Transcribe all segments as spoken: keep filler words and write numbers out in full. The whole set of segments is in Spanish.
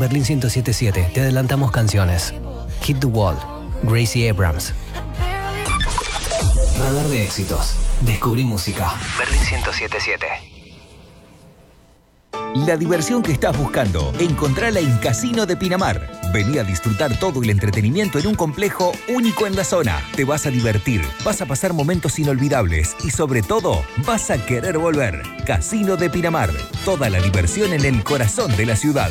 Berlín ciento siete siete te adelantamos canciones. Hit the Wall, Gracie Abrams. Radar de éxitos. Descubrí música. Berlín ciento siete siete. La diversión que estás buscando, encontrala en Casino de Pinamar. Vení a disfrutar todo el entretenimiento en un complejo único en la zona. Te vas a divertir, vas a pasar momentos inolvidables y sobre todo, vas a querer volver. Casino de Pinamar. Toda la diversión en el corazón de la ciudad.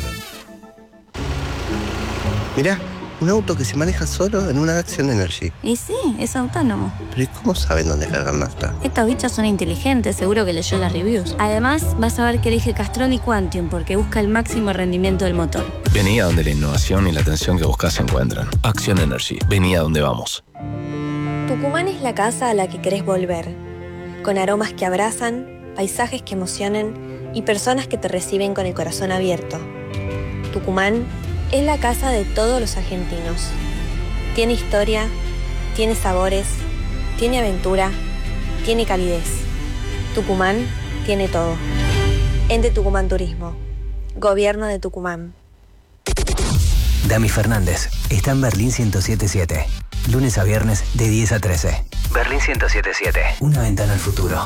Mirá, un auto que se maneja solo en una Action Energy. Y sí, es autónomo. Pero ¿y cómo saben dónde cargar nafta? Estos bichos son inteligentes, seguro que leyó las reviews. Además, vas a ver que elige Castrol y Quantium porque busca el máximo rendimiento del motor. Vení a donde la innovación y la atención que buscas se encuentran. Action Energy. Vení a donde vamos. Tucumán es la casa a la que querés volver. Con aromas que abrazan, paisajes que emocionan y personas que te reciben con el corazón abierto. Tucumán es la casa de todos los argentinos. Tiene historia, tiene sabores, tiene aventura, tiene calidez. Tucumán tiene todo. Ente Tucumán Turismo. Gobierno de Tucumán. Dami Fernández está en Berlín ciento siete siete. Lunes a viernes de diez a trece. Berlín ciento siete siete. Una ventana al futuro.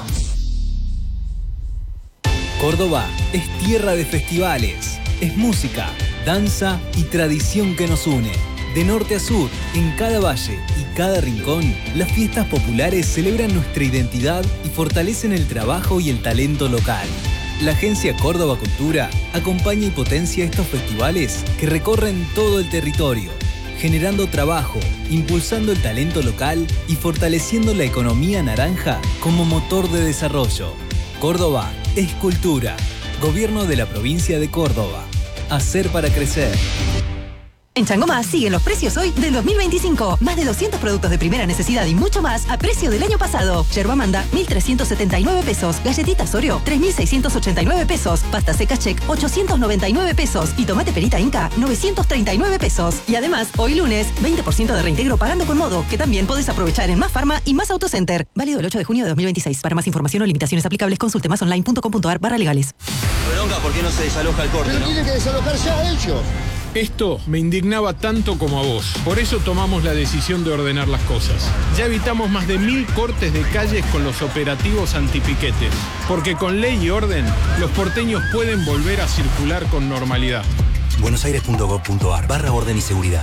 Córdoba es tierra de festivales. Es música, danza y tradición que nos une. De norte a sur, en cada valle y cada rincón, las fiestas populares celebran nuestra identidad y fortalecen el trabajo y el talento local. La Agencia Córdoba Cultura acompaña y potencia estos festivales que recorren todo el territorio, generando trabajo, impulsando el talento local y fortaleciendo la economía naranja como motor de desarrollo. Córdoba es cultura. Gobierno de la provincia de Córdoba. Hacer para crecer. En Changomás siguen los precios hoy del dos mil veinticinco. Más de doscientos productos de primera necesidad y mucho más a precio del año pasado. Yerba Manda, mil trescientos setenta y nueve pesos. Galletitas Oreo, tres mil seiscientos ochenta y nueve pesos. Pasta seca Check, ochocientos noventa y nueve pesos. Y tomate perita Inca, novecientos treinta y nueve pesos. Y además, hoy lunes, veinte por ciento de reintegro pagando con Modo, que también podés aprovechar en Más Farma y Más Autocenter. Válido el ocho de junio de dos mil veintiséis. Para más información o limitaciones aplicables, consulte masonline punto com punto ar barra legales. Bronca, ¿por qué no se desaloja el corte, no? Tiene que desalojar ya ellos. Esto me indignaba tanto como a vos. Por eso tomamos la decisión de ordenar las cosas. Ya evitamos más de mil cortes de calles con los operativos antipiquetes. Porque con ley y orden, los porteños pueden volver a circular con normalidad. buenosaires punto gov punto ar barra orden y seguridad.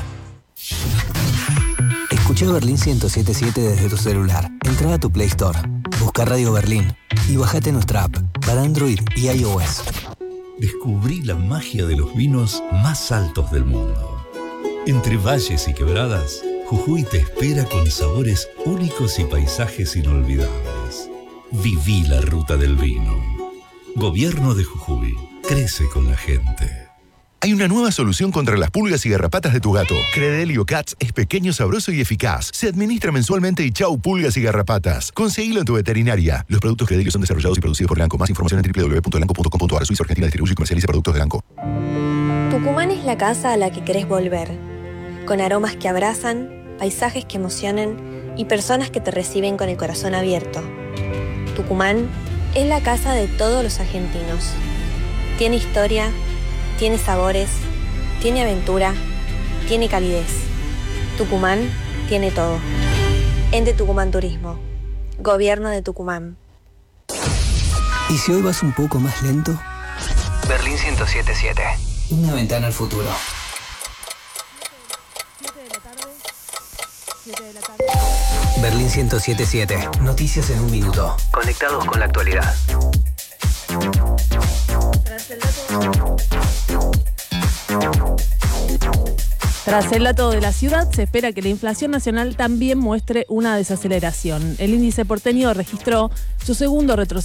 Escucha Berlín ciento siete siete desde tu celular. Entra a tu Play Store, busca Radio Berlín y bájate nuestra app para Android y iOS. Descubrí la magia de los vinos más altos del mundo. Entre valles y quebradas, Jujuy te espera con sabores únicos y paisajes inolvidables. Viví la ruta del vino. Gobierno de Jujuy. Crece con la gente. Hay una nueva solución contra las pulgas y garrapatas de tu gato. Credelio Cats es pequeño, sabroso y eficaz. Se administra mensualmente y chau pulgas y garrapatas. Conseguilo en tu veterinaria. Los productos Credelio son desarrollados y producidos por Lanco. Más información en w w w punto lanco punto com punto ar. Suiza Argentina distribuye y comercializa productos de Lanco. Tucumán es la casa a la que querés volver. Con aromas que abrazan, paisajes que emocionan y personas que te reciben con el corazón abierto. Tucumán es la casa de todos los argentinos. Tiene historia, tiene sabores, tiene aventura, tiene calidez. Tucumán tiene todo. Ente Tucumán Turismo. Gobierno de Tucumán. ¿Y si hoy vas un poco más lento? Berlín ciento siete siete. Una ventana al futuro. Berlín ciento siete siete. Noticias en un minuto. Conectados con la actualidad. Tras el dato de la ciudad, se espera que la inflación nacional también muestre una desaceleración. El índice porteño registró su segundo retroceso